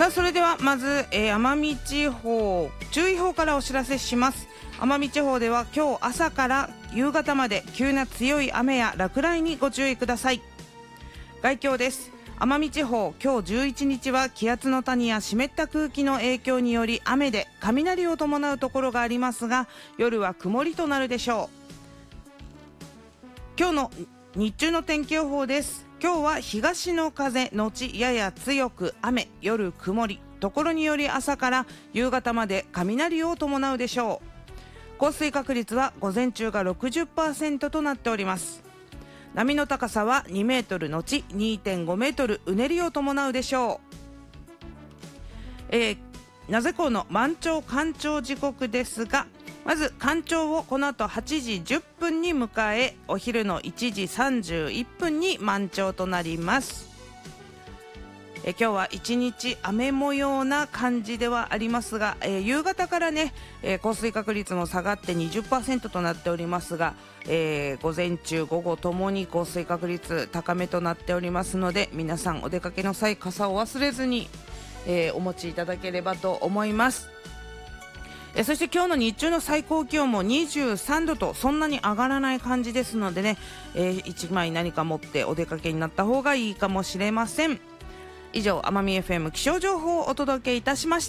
さあそれではまず、奄美地方注意報からお知らせします。奄美地方では今日朝から夕方まで急な強い雨や落雷にご注意ください。概況です。奄美地方今日11日は気圧の谷や湿った空気の影響により雨で雷を伴うところがありますが、夜は曇りとなるでしょう。今日の日中の天気予報です。今日は東の風のちやや強く雨、夜曇り、ところにより朝から夕方まで雷を伴うでしょう。降水確率は午前中が 60% となっております。波の高さは2メートルのち 2.5 メートル、うねりを伴うでしょう。名瀬港の満潮干潮時刻ですが、まず干潮をこの後8時10分に迎え、お昼の1時31分に満潮となります。今日は一日雨模様な感じではありますが、夕方からね、降水確率も下がって 20% となっておりますが、午前中午後ともに降水確率高めとなっておりますので、皆さんお出かけの際傘を忘れずに、お持ちいただければと思います。そして今日の日中の最高気温も23度とそんなに上がらない感じですのでね、1枚何か持ってお出かけになった方がいいかもしれません。以上、奄美 FM 気象情報をお届けいたしました。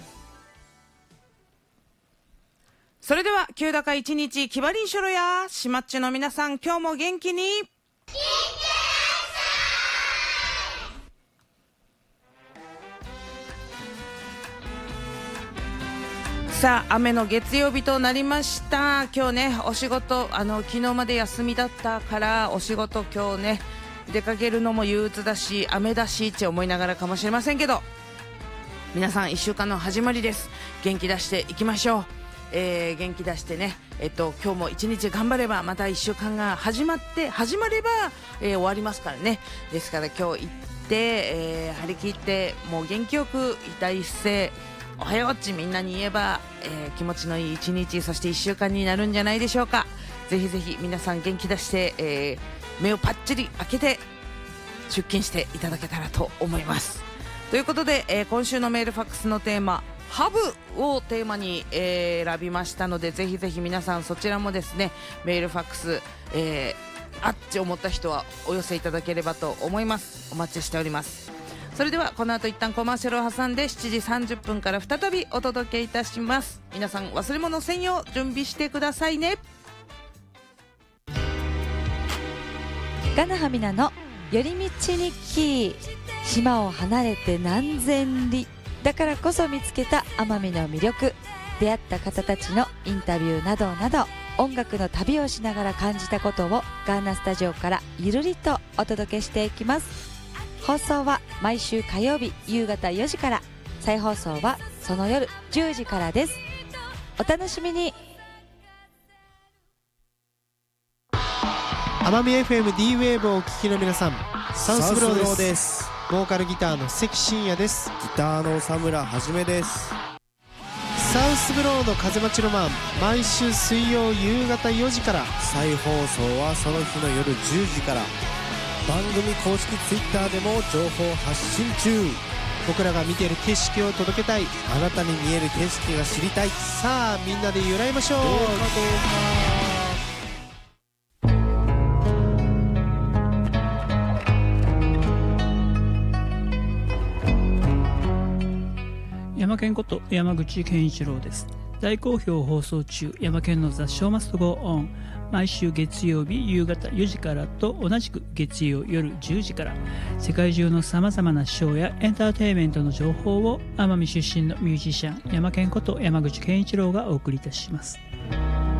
それでは急高一日気張りんしょろやしまっちゅの皆さん、今日も元気にさあ、雨の月曜日となりました。今日ね、お仕事昨日まで休みだったからお仕事今日ね出かけるのも憂鬱だし雨だしって思いながらかもしれませんけど、皆さん1週間の始まりです。元気出していきましょう。元気出してね、今日も1日頑張ればまた1週間が始まれば、終わりますからね。ですから今日行って、張り切ってもう元気よく第一声おはようっちみんなに言えば、気持ちのいい1日、そして1週間になるんじゃないでしょうか。ぜひぜひ皆さん元気出して、目をパッチリ開けて出勤していただけたらと思います。ということで、今週のメールファックスのテーマハブをテーマに、選びましたので、ぜひぜひ皆さんそちらもですね、メールファックス、あっち思った人はお寄せいただければと思います。お待ちしております。それではこの後一旦コマーシャルを挟んで7時30分から再びお届けいたします。皆さん忘れ物専用準備してくださいね。 ガナハミナの寄り道日記。島を離れて何千里だからこそ見つけた奄美の魅力、出会った方たちのインタビューなどなど、音楽の旅をしながら感じたことをガーナスタジオからゆるりとお届けしていきます。放送は毎週火曜日夕方4時から、再放送はその夜10時からです。お楽しみに。 奄美 FM D ウェーブをお聞きの皆さん、サウスブローです。ボーカルギターの関真也です。 ギターの佐村はじめです。 サウスブローの風待ちロマン、毎週水曜夕方4時から、 再放送はその日の夜10時から、番組公式ツイッターでも情報発信中。 僕らが見ている景色を届けたい、 あなたに見える景色が知りたい。 さあみんなで揺らいましょう。 どうかヤマケンこと山口健一郎です。大好評放送中、ヤマケンのザ・ショーマストゴーオン、毎週月曜日夕方4時からと同じく月曜夜10時から、世界中のさまざまなショーやエンターテインメントの情報を奄美出身のミュージシャンヤマケンこと山口健一郎がお送りいたします。